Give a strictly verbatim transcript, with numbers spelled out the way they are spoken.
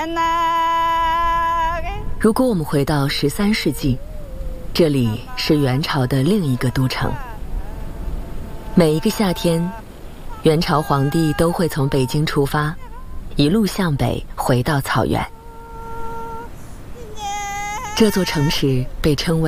如果我们回到十三世纪，这里是元朝的另一个都城。每一个夏天，元朝皇帝都会从北京出发，一路向北回到草原。这座城池被称为